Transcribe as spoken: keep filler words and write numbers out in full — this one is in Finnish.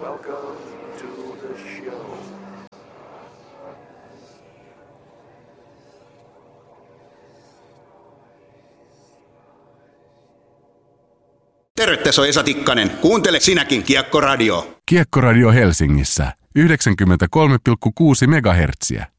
Welcome to the show. Terve, tässä on Esa Tikkanen. Kuuntele sinäkin Kiekkoradio. Kiekkoradio Helsingissä yhdeksänkymmentäkolme pilkku kuusi megahertsiä.